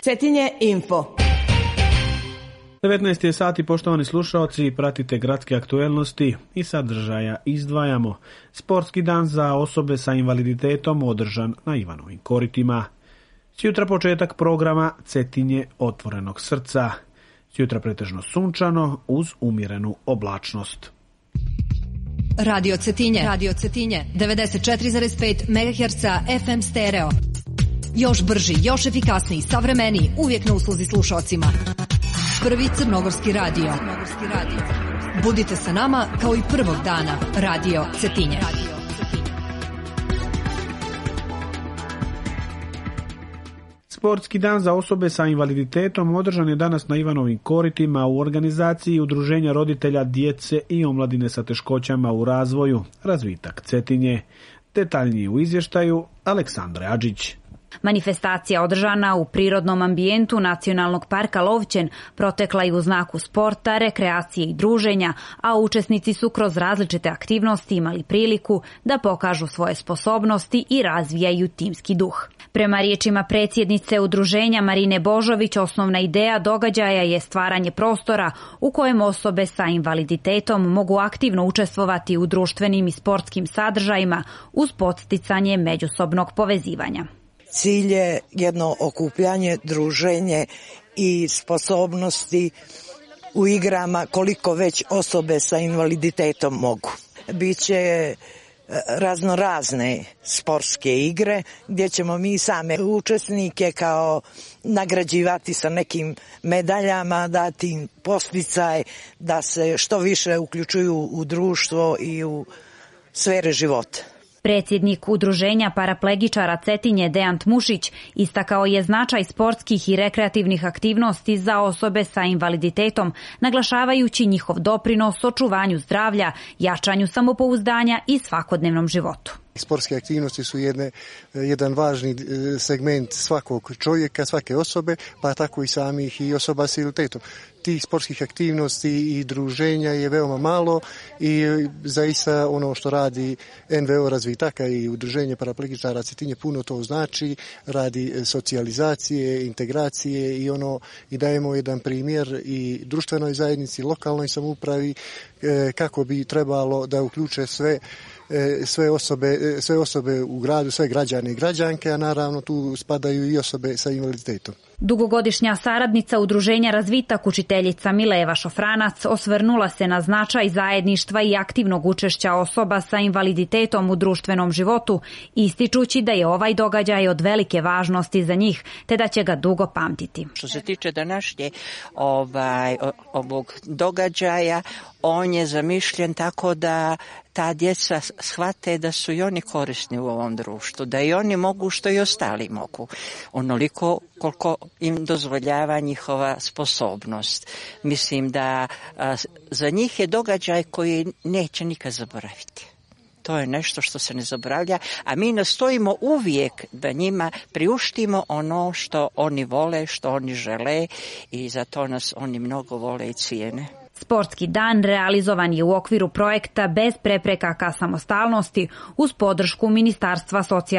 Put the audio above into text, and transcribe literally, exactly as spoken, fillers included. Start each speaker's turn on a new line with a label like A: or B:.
A: Cetinje info.
B: devetnaest je sati, poštovani slušaoci, pratite gradske aktuelnosti i sadržaja izdvajamo. Sportski dan za osobe sa invaliditetom održan na Ivanovim koritima. Sjutra početak programa Cetinje otvorenog srca. Sjutra pretežno sunčano uz umjerenu oblačnost.
C: Radio Cetinje, Radio Cetinje, devedeset četiri zarez pet megaherca F M stereo. Još brži, još efikasniji, savremeniji, uvijek na usluzi slušalcima. Prvi crnogorski radio. Budite sa nama kao i prvog dana. Radio Cetinje.
B: Sportski dan za osobe sa invaliditetom održan je danas na Ivanovim koritima u organizaciji Udruženja roditelja djece i omladine sa teškoćama u razvoju, Razvitak Cetinje. Detaljnije u izvještaju Aleksandre Adžić.
D: Manifestacija održana u prirodnom ambijentu Nacionalnog parka Lovćen protekla je u znaku sporta, rekreacije i druženja, a učesnici su kroz različite aktivnosti imali priliku da pokažu svoje sposobnosti i razvijaju timski duh. Prema riječima predsjednice udruženja Marine Božović, osnovna ideja događaja je stvaranje prostora u kojem osobe sa invaliditetom mogu aktivno učestvovati u društvenim i sportskim sadržajima uz podsticanje međusobnog povezivanja.
E: Cilj je jedno okupljanje, druženje i sposobnosti u igrama koliko već osobe sa invaliditetom mogu. Biće raznorazne sportske igre gdje ćemo mi same učesnike kao nagrađivati sa nekim medaljama, dati im podsticaj da se što više uključuju u društvo i u sfere života.
D: Predsjednik Udruženja paraplegičara Cetinje Dejan Tmušić istakao je značaj sportskih i rekreativnih aktivnosti za osobe sa invaliditetom, naglašavajući njihov doprinos očuvanju zdravlja, jačanju samopouzdanja i svakodnevnom životu.
F: Sportske aktivnosti su jedne, jedan važni segment svakog čovjeka, svake osobe, pa tako i samih i osoba s invaliditetom. Tih sportskih aktivnosti i druženja je veoma malo i zaista ono što radi N V O Razvitaka i Udruženje paraplegičara Cetinje puno to znači, radi socijalizacije, integracije i ono i dajemo jedan primjer i društvenoj zajednici, lokalnoj samoupravi kako bi trebalo da uključe sve sve osobe, sve osobe u gradu, sve građane i građanke, a naravno tu spadaju i osobe sa invaliditetom.
D: Dugogodišnja saradnica Udruženja Razvitak, učiteljica Mileva Šofranac, osvrnula se na značaj zajedništva i aktivnog učešća osoba sa invaliditetom u društvenom životu, ističući da je ovaj događaj od velike važnosti za njih, te da će ga dugo pamtiti.
G: Što se tiče današnje ovaj, ovog događaja, on je zamišljen tako da ta djeca shvate da su i oni korisni u ovom društvu, da i oni mogu što i ostali mogu, onoliko koliko im dozvoljava njihova sposobnost. Mislim da a, za njih je događaj koji neće nikad zaboraviti. To je nešto što se ne zaboravlja, a mi nastojimo uvijek da njima priuštimo ono što oni vole, što oni žele i zato nas oni mnogo vole i cijene.
D: Sportski dan realizovan je u okviru projekta Bez prepreka ka samostalnosti uz podršku Ministarstva socijalne